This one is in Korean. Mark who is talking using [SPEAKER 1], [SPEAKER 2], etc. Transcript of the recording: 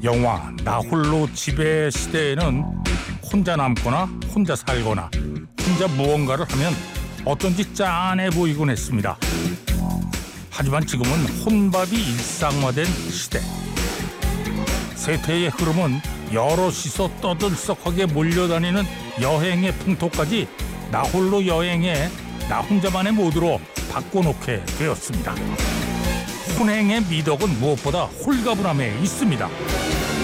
[SPEAKER 1] 영화 나 홀로 집에 시대에는 혼자 남거나 혼자 살거나 혼자 무언가를 하면 어떤지 짠해 보이곤 했습니다. 하지만 지금은 혼밥이 일상화된 시대. 세태의 흐름은 여럿이서 떠들썩하게 몰려다니는 여행의 풍토까지 나 홀로 여행에 나 혼자만의 모드로 바꿔놓게 되었습니다. 혼행의 미덕은 무엇보다 홀가분함에 있습니다.